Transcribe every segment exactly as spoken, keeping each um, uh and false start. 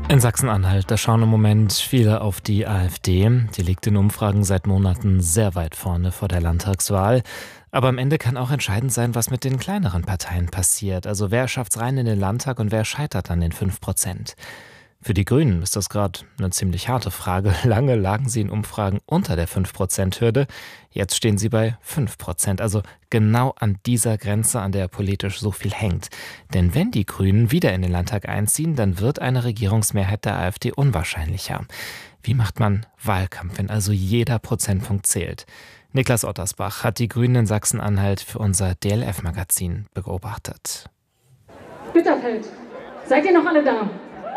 In Sachsen-Anhalt, da schauen im Moment viele auf die AfD. Die liegt in Umfragen seit Monaten sehr weit vorne vor der Landtagswahl. Aber am Ende kann auch entscheidend sein, was mit den kleineren Parteien passiert. Also wer schafft's rein in den Landtag und wer scheitert an den fünf Prozent? Für die Grünen ist das gerade eine ziemlich harte Frage. Lange lagen sie in Umfragen unter der fünf Prozent Hürde. Jetzt stehen sie bei fünf Prozent, also genau an dieser Grenze, an der politisch so viel hängt. Denn wenn die Grünen wieder in den Landtag einziehen, dann wird eine Regierungsmehrheit der AfD unwahrscheinlicher. Wie macht man Wahlkampf, wenn also jeder Prozentpunkt zählt? Niklas Ottersbach hat die Grünen in Sachsen-Anhalt für unser D L F-Magazin beobachtet. Bitterfeld, seid ihr noch alle da?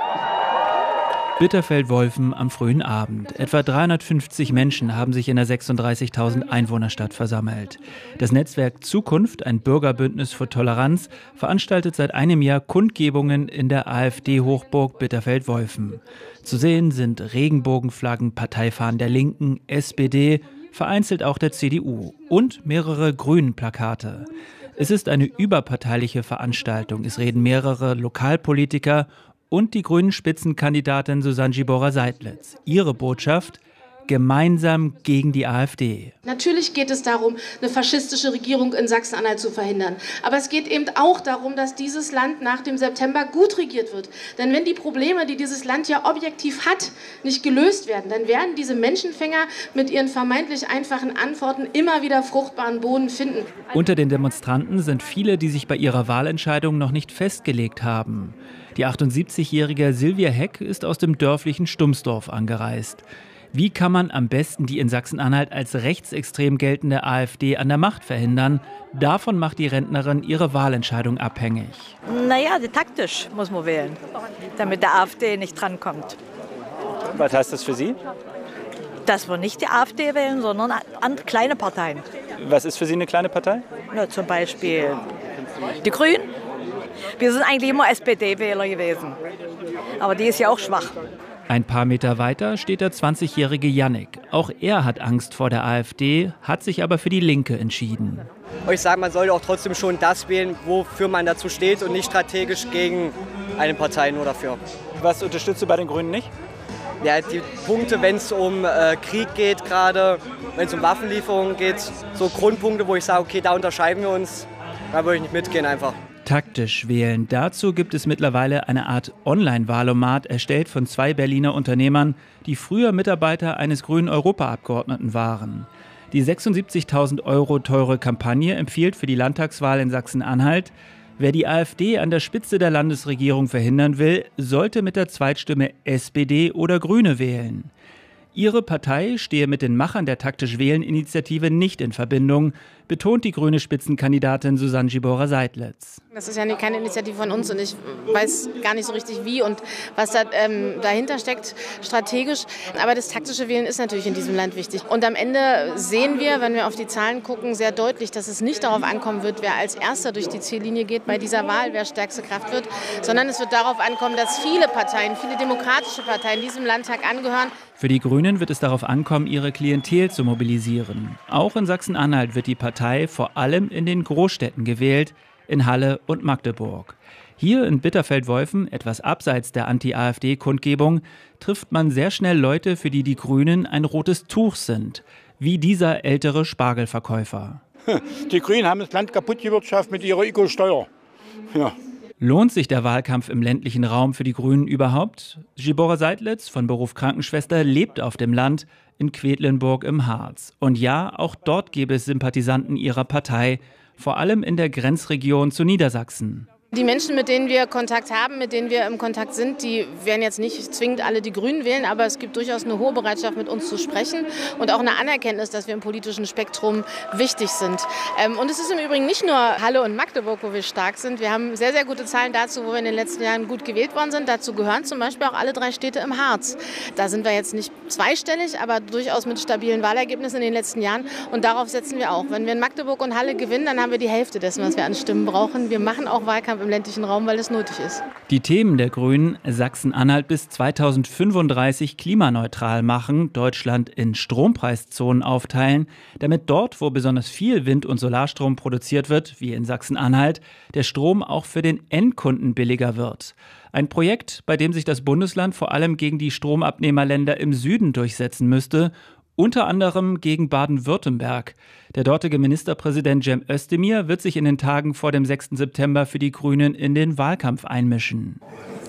Bitterfeld-Wolfen am frühen Abend. Etwa dreihundertfünfzig Menschen haben sich in der sechsunddreißigtausend Einwohnerstadt versammelt. Das Netzwerk Zukunft, ein Bürgerbündnis für Toleranz, veranstaltet seit einem Jahr Kundgebungen in der AfD-Hochburg Bitterfeld-Wolfen. Zu sehen sind Regenbogenflaggen, Parteifahnen der Linken, S P D, vereinzelt auch der C D U und mehrere Grünen-Plakate. Es ist eine überparteiliche Veranstaltung. Es reden mehrere Lokalpolitiker und die grünen Spitzenkandidatin Susanne Gibora-Seidlitz. Ihre Botschaft: gemeinsam gegen die AfD. Natürlich geht es darum, eine faschistische Regierung in Sachsen-Anhalt zu verhindern. Aber es geht eben auch darum, dass dieses Land nach dem September gut regiert wird. Denn wenn die Probleme, die dieses Land ja objektiv hat, nicht gelöst werden, dann werden diese Menschenfänger mit ihren vermeintlich einfachen Antworten immer wieder fruchtbaren Boden finden. Unter den Demonstranten sind viele, die sich bei ihrer Wahlentscheidung noch nicht festgelegt haben. Die achtundsiebzigjährige Silvia Heck ist aus dem dörflichen Stumsdorf angereist. Wie kann man am besten die in Sachsen-Anhalt als rechtsextrem geltende AfD an der Macht verhindern? Davon macht die Rentnerin ihre Wahlentscheidung abhängig. Naja, taktisch muss man wählen, damit der AfD nicht drankommt. Was heißt das für Sie? Dass wir nicht die AfD wählen, sondern an kleine Parteien. Was ist für Sie eine kleine Partei? Na, zum Beispiel die Grünen. Wir sind eigentlich immer S P D-Wähler gewesen. Aber die ist ja auch schwach. Ein paar Meter weiter steht der zwanzigjährige Jannik. Auch er hat Angst vor der AfD, hat sich aber für die Linke entschieden. Ich sage, man sollte auch trotzdem schon das wählen, wofür man dazu steht und nicht strategisch gegen eine Partei nur dafür. Was unterstützt du bei den Grünen nicht? Ja, die Punkte, wenn es um äh, Krieg geht gerade, wenn es um Waffenlieferungen geht, so Grundpunkte, wo ich sage, okay, da unterscheiden wir uns, da würde ich nicht mitgehen einfach. Taktisch wählen. Dazu gibt es mittlerweile eine Art Online-Wahlomat, erstellt von zwei Berliner Unternehmern, die früher Mitarbeiter eines grünen Europaabgeordneten waren. Die sechsundsiebzigtausend Euro teure Kampagne empfiehlt für die Landtagswahl in Sachsen-Anhalt: Wer die AfD an der Spitze der Landesregierung verhindern will, sollte mit der Zweitstimme S P D oder Grüne wählen. Ihre Partei stehe mit den Machern der Taktisch-Wählen-Initiative nicht in Verbindung, betont die grüne Spitzenkandidatin Susanne Gibora-Seidlitz. Das ist ja keine Initiative von uns und ich weiß gar nicht so richtig wie und was da, ähm, dahinter steckt strategisch. Aber das taktische Wählen ist natürlich in diesem Land wichtig. Und am Ende sehen wir, wenn wir auf die Zahlen gucken, sehr deutlich, dass es nicht darauf ankommen wird, wer als Erster durch die Ziellinie geht bei dieser Wahl, wer stärkste Kraft wird, sondern es wird darauf ankommen, dass viele Parteien, viele demokratische Parteien diesem Landtag angehören. Für die Grünen wird es darauf ankommen, ihre Klientel zu mobilisieren. Auch in Sachsen-Anhalt wird die Partei vor allem in den Großstädten gewählt, in Halle und Magdeburg. Hier in Bitterfeld-Wolfen, etwas abseits der Anti-AfD-Kundgebung, trifft man sehr schnell Leute, für die die Grünen ein rotes Tuch sind, wie dieser ältere Spargelverkäufer. Die Grünen haben das Land kaputt gewirtschaftet mit ihrer Ökosteuer. Ja. Lohnt sich der Wahlkampf im ländlichen Raum für die Grünen überhaupt? Gibora-Seidlitz, von Beruf Krankenschwester, lebt auf dem Land in Quedlinburg im Harz. Und ja, auch dort gäbe es Sympathisanten ihrer Partei, vor allem in der Grenzregion zu Niedersachsen. Die Menschen, mit denen wir Kontakt haben, mit denen wir im Kontakt sind, die werden jetzt nicht zwingend alle die Grünen wählen, aber es gibt durchaus eine hohe Bereitschaft, mit uns zu sprechen und auch eine Anerkenntnis, dass wir im politischen Spektrum wichtig sind. Und es ist im Übrigen nicht nur Halle und Magdeburg, wo wir stark sind. Wir haben sehr, sehr gute Zahlen dazu, wo wir in den letzten Jahren gut gewählt worden sind. Dazu gehören zum Beispiel auch alle drei Städte im Harz. Da sind wir jetzt nicht zweistellig, aber durchaus mit stabilen Wahlergebnissen in den letzten Jahren. Und darauf setzen wir auch. Wenn wir in Magdeburg und Halle gewinnen, dann haben wir die Hälfte dessen, was wir an Stimmen brauchen. Wir machen auch Wahlkampf im ländlichen Raum, weil es nötig ist. Die Themen der Grünen: Sachsen-Anhalt bis zweitausendfünfunddreißig klimaneutral machen, Deutschland in Strompreiszonen aufteilen, damit dort, wo besonders viel Wind- und Solarstrom produziert wird, wie in Sachsen-Anhalt, der Strom auch für den Endkunden billiger wird. Ein Projekt, bei dem sich das Bundesland vor allem gegen die Stromabnehmerländer im Süden durchsetzen müsste, unter anderem gegen Baden-Württemberg. Der dortige Ministerpräsident Cem Özdemir wird sich in den Tagen vor dem sechsten September für die Grünen in den Wahlkampf einmischen.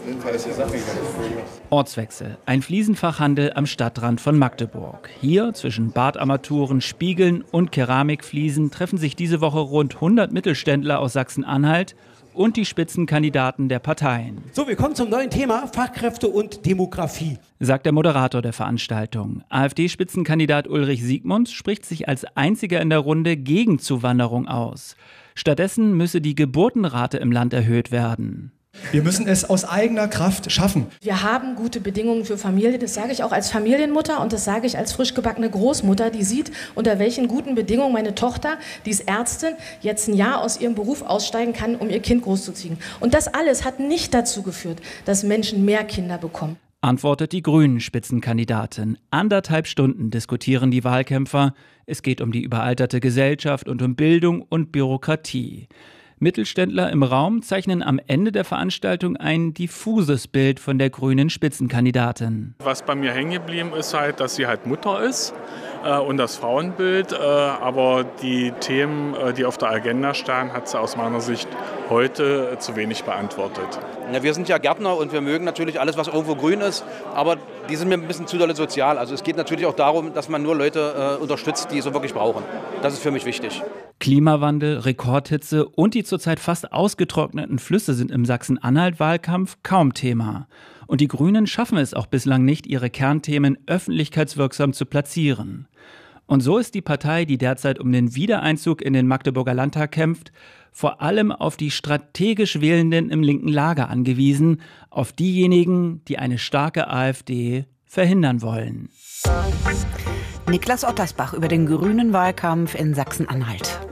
Ortswechsel. Ein Fliesenfachhandel am Stadtrand von Magdeburg. Hier zwischen Badarmaturen, Spiegeln und Keramikfliesen treffen sich diese Woche rund hundert Mittelständler aus Sachsen-Anhalt und die Spitzenkandidaten der Parteien. So, wir kommen zum neuen Thema Fachkräfte und Demografie, sagt der Moderator der Veranstaltung. AfD-Spitzenkandidat Ulrich Siegmunds spricht sich als einziger in der Runde gegen Zuwanderung aus. Stattdessen müsse die Geburtenrate im Land erhöht werden. Wir müssen es aus eigener Kraft schaffen. Wir haben gute Bedingungen für Familie, das sage ich auch als Familienmutter und das sage ich als frisch gebackene Großmutter, die sieht, unter welchen guten Bedingungen meine Tochter, die ist Ärztin, jetzt ein Jahr aus ihrem Beruf aussteigen kann, um ihr Kind großzuziehen. Und das alles hat nicht dazu geführt, dass Menschen mehr Kinder bekommen. Antwortet die Grünen-Spitzenkandidatin. Anderthalb Stunden diskutieren die Wahlkämpfer. Es geht um die überalterte Gesellschaft und um Bildung und Bürokratie. Mittelständler im Raum zeichnen am Ende der Veranstaltung ein diffuses Bild von der grünen Spitzenkandidatin. Was bei mir hängen geblieben ist halt, dass sie halt Mutter ist äh, und das Frauenbild. Äh, aber die Themen, äh, die auf der Agenda standen, hat sie aus meiner Sicht heute äh, zu wenig beantwortet. Ja, wir sind ja Gärtner und wir mögen natürlich alles, was irgendwo grün ist. Aber die sind mir ein bisschen zu dolle sozial. Also es geht natürlich auch darum, dass man nur Leute äh, unterstützt, die es so wirklich brauchen. Das ist für mich wichtig. Klimawandel, Rekordhitze und die zurzeit fast ausgetrockneten Flüsse sind im Sachsen-Anhalt-Wahlkampf kaum Thema. Und die Grünen schaffen es auch bislang nicht, ihre Kernthemen öffentlichkeitswirksam zu platzieren. Und so ist die Partei, die derzeit um den Wiedereinzug in den Magdeburger Landtag kämpft, vor allem auf die strategisch Wählenden im linken Lager angewiesen, auf diejenigen, die eine starke AfD verhindern wollen. Niklas Ottersbach über den grünen Wahlkampf in Sachsen-Anhalt.